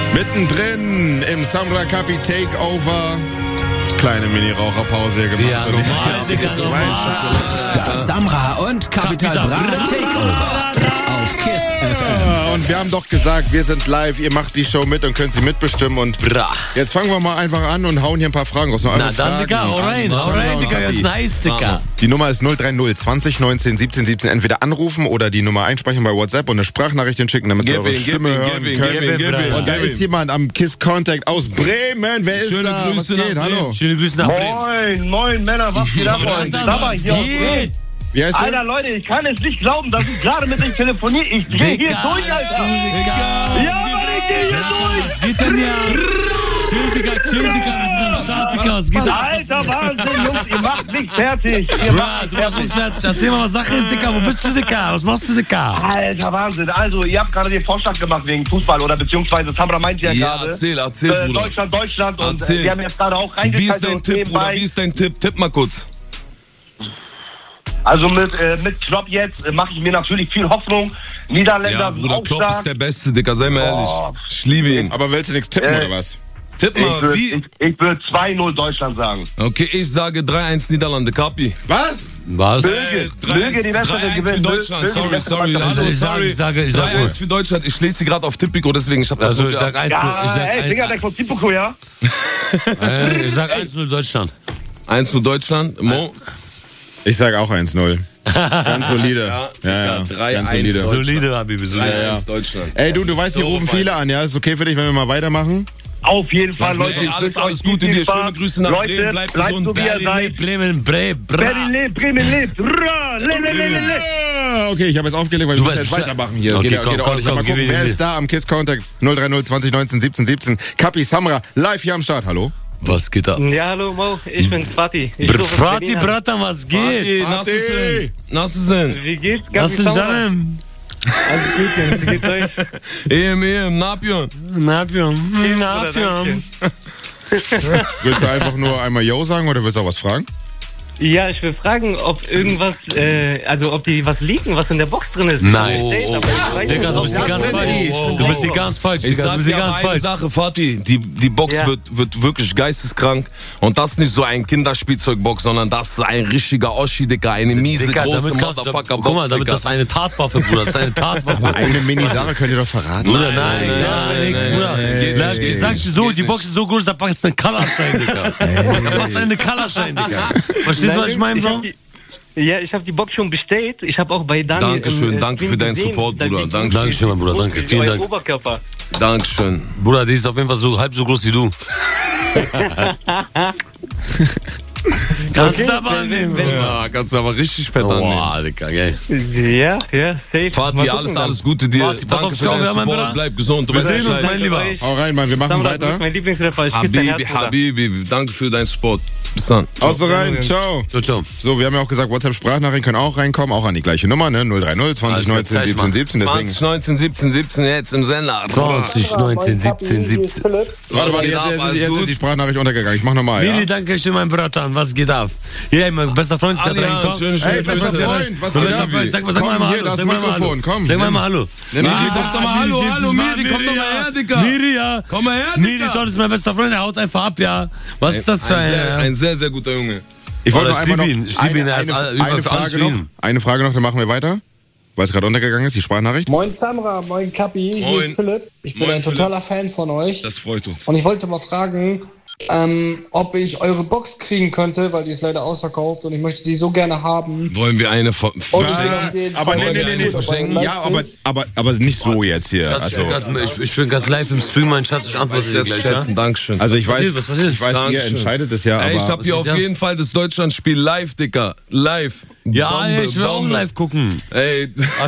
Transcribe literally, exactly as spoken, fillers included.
Mittendrin im Samra Kapi Takeover. Kleine Mini-Raucherpause hier gemacht. Ja, normal, Digga, normal. Das Samra und Capital Bra Takeover auf Kiss F M. Und wir haben doch gesagt, wir sind live, ihr macht die Show mit und könnt sie mitbestimmen. Und Bra. Jetzt fangen wir mal einfach an und hauen hier ein paar Fragen raus. Noch Na dann, Digga, hau rein, hau rein, Digga, das ist nice, Digga. Die Nummer ist null drei null zwanzig neunzehn siebzehn siebzehn. Entweder anrufen oder die Nummer einspeichern bei WhatsApp und eine Sprachnachricht hinschicken, damit sie eure Stimme hören können. Und da ist jemand am Kiss Contact aus Bremen. Wer ist Schöne da? Grüße Was geht? nach Hallo. Schöne Grüße nach Bremen. Moin, moin Männer, was geht ab euch? Was geht? Wie heißt Alter, der? Leute, ich kann es nicht glauben, dass ich gerade mit euch telefoniere. Ich gehe hier durch, Alter. Ja, Mann, ich gehe hier durch. Was geht denn hier? Chill, Digga, chill, Digga, wir sind am Start, Digga, was geht ab? Alter, Wahnsinn, Jungs, ihr macht mich fertig. Ihr Bra, macht mich du machst uns fertig. fertig. Erzähl mal, was Sache ist, Digga. Wo bist du, Digga? Was machst du, Digga? Alter, Wahnsinn. Also, ihr habt gerade den Vorschlag gemacht wegen Fußball oder beziehungsweise Samra meint ja Ja, gerade. erzähl, erzähl, äh, Bruder. Deutschland, Deutschland und Erzähl. äh, wir haben jetzt gerade auch Wie reingeschaltet. ist dein und Tipp, Bruder? nebenbei- Wie ist dein Tipp? Tipp mal kurz. Also mit, äh, mit Klopp jetzt äh, mache ich mir natürlich viel Hoffnung. Niederländer Ja, sind Bruder, auch Klopp stark. ist der Beste, Digga, sei mal ehrlich. Oh. Ich liebe ihn. Aber willst du nichts tippen Äh, oder was? Tipp Ich mal, würde wie? ich, ich würd zwei null Deutschland sagen. Okay, ich sage drei eins Niederlande, Kapi. Was? Was? Böge, Böge die bessere drei eins für gewinnt. Deutschland, Böge die sorry, bessere sorry. Mannschaft. Hallo, Ich sag- sorry. ich sage- ich sag- drei eins für Deutschland. Ich lese sie gerade auf Tipico, deswegen, ich hab das Also, so ich sag eins Ja, ich sag ey, Digga, der eins kommt Tipico, ja? äh, ich sag eins null Deutschland. eins zu Deutschland. Mo? Ich sage auch eins null. Ganz solide. Ja, ja, ja, drei ganz eins solide. Solide, Habibi, solide. drei eins Deutschland. Ey, du, du weißt, hier rufen viele an, ja? Ist okay für dich, wenn wir mal weitermachen? Auf jeden Fall, Lass Leute. mich- ich alles- wünsche alles euch Gute viel dir. Spaß. Schöne Grüße nach Leute, Bremen. Bleibt bleibt gesund. so, wie ihr seid. Bremen, Bremen, Bremen. Berlin lebt, Bremen lebt. Ra, le, le, le, le, le. Ah, Okay, ich habe jetzt aufgelegt, weil wir Du müssen weißt jetzt Bescheid. weitermachen hier. Okay, geht ja- komm, geht ja komm, ordentlich. komm, Mal gib gucken, mir wer den ist da am Kiss Contact? null drei null zwanzig neunzehn siebzehn siebzehn. Kapi Samra, live hier am Start. Hallo? Was geht ab? Ja, hallo Mo, ich bin Fatih. Ich Br- rufe aus Frati, Berlin an. Bratan, was Hey, geht? Nassesin. Nassesin. Wie geht's? Was ist denn Samra? Janem? Alles gut, Jungs, wie geht's euch? Ehem, ehem, Napion. Napion, Bruder, Napion. Dankeschön. Willst du einfach nur einmal Yo sagen oder willst du auch was fragen? Ja, ich will fragen, ob irgendwas, äh, also ob die was liegen, was in der Box drin ist. Nein. Ich weiß, aber ich weiß Digga, du bist hier nicht. ganz sind falsch. die? Du bist hier ganz falsch, Ich Digga. Du sag bist dir hier aber ganz eine falsch. Sache, Fatih, die, die Box Ja. wird, wird wirklich geisteskrank und das ist nicht so ein Kinderspielzeugbox, sondern das ist ein richtiger Oschi, Digga, eine miese, Digga, große damit kannst du, Motherfucker-Box, guck mal, damit Digga. das ist eine Tatwaffe, Bruder. Das ist eine Tatwaffe. Eine Mini-Sache könnt ihr doch verraten. Bruder, nein, nein, nein, nix, Bruder. geht Na, nicht, Ich geht sag nicht, dir so, geht die nicht. Box ist so groß, da packst du einen Colorschein, Digga. Da passt eine Colorschein, Digga. Verstehst du, was ich meine, Ich hab Bro? die- Ja, ich habe die Box schon bestellt. Ich habe auch bei Daniel. Dankeschön, im, äh, danke Stream für deinen gesehen, Support, da Bruder, liegt Dankeschön. Dankeschön, mein Bruder, danke, euer vielen Dank. Oberkörper. Dankeschön. Bruder, die ist auf jeden Fall so halb so groß wie du. Kannst du aber annehmen, wenn- Bruder. Ja, kannst du aber richtig fett annehmen. Boah, Digga, geil. Ja, ja, safe. Mal Fatih, gucken alles, dann. alles Gute dir. Fatih, pass Danke auf, für ciao, deinen wir haben einen Support. Bruder. Bleib gesund. Du Wir weißt sehen uns, Bescheid. mein Lieber. Hau rein, Mann, wir machen Samra, du bist weiter. mein Lieblingsrapper. Ich küsse dein Habibi, Herz, Bruder. Habibi, danke für deinen Support. Bis dann. Außer rein, ciao. Ciao, ciao. So, wir haben ja auch gesagt, WhatsApp-Sprachnachrichten können auch reinkommen, auch an die gleiche Nummer, ne? null drei null zwanzig Also, neunzehn zeig siebzehn mal. siebzehn. Deswegen. zwanzig, neunzehn, siebzehn, siebzehn, jetzt im Sender. zwanzig, neunzehn, siebzehn, siebzehn. Warte, warte, geht jetzt, ab, jetzt, alles jetzt gut? ist die Sprachnachricht untergegangen. Ich mach nochmal, ja? Willi, danke schön, mein Bratan. Was geht ab? Hier, mein bester Freund ist gerade Allianz, reingekommen. schöne, schöne Ey, bester Grüße. Freund, was So, geht bester ab? Freund, sag mal, sag mal Komm, mal hier, Hallo. das Sag mal mal Mikrofon, Hallo. komm. Sag mal nimm- mal Hallo. Nimm die- Miri, sag doch mal Hallo, hallo, Miri, komm doch mal her, Digga. Miri, ja. Komm mal her, Miri, Digga. Todd ist mein bester Freund, er haut einfach ab, ja. Was ist das für ein, ein... sehr, äh, ein sehr, sehr guter Junge. Ich wollte Oh, noch ich einmal noch liebe ihn, ich liebe ihn, eine, er ist eine, all- über- eine für alles Frage für noch. ihn. Eine Frage noch, dann machen wir weiter. Weil es gerade untergegangen ist, die Sprachnachricht. Moin Samra, moin Kapi, hier Moin. ist Philipp. Ich bin Moin, ein totaler Fan von euch. Das freut uns. Und ich wollte mal fragen, ähm, ob ich eure Box kriegen könnte, weil die ist leider ausverkauft und ich möchte die so gerne haben. Wollen wir eine ver Und verschenken? ich will auf jeden Aber Fall nee, nee, eine nee, nee. Tour dabei verschenken. in Ja, aber, Leipzig. aber, aber nicht so jetzt hier. Schatz, ich Also, bin grad- ich, ich bin gerade live im Stream, mein Schatz, ich antworte dir gleich, ja? Schätzen, Dankeschön. also ich weiß, passiert? Was passiert? ich weiß, ihr Dankeschön. entscheidet es ja, Ey, ich aber hab hier ist auf ja? jeden Fall das Deutschlandspiel live, Dicker. Live. Ja, Bombe, ey, ich will auch Bombe. live gucken. Ey,